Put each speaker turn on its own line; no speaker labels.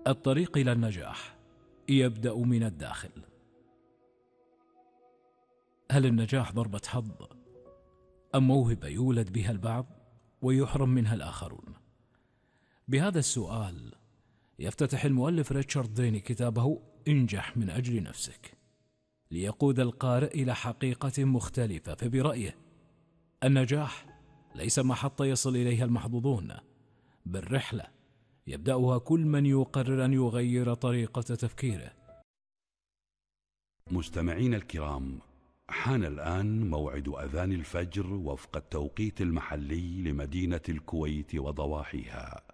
الطريق إلى النجاح يبدأ من الداخل. هل النجاح ضربة حظ أم موهبة يولد بها البعض ويحرم منها الآخرون؟ بهذا السؤال يفتتح المؤلف ريتشارد ديني كتابه انجح من أجل نفسك، ليقود القارئ إلى حقيقة مختلفة. فبرأيه النجاح ليس محطة يصل إليها المحظوظون، بل رحلة يبدأها كل من يقرر أن يغير طريقة تفكيره.
مستمعين الكرام، حان الآن موعد أذان الفجر وفق التوقيت المحلي لمدينة الكويت وضواحيها.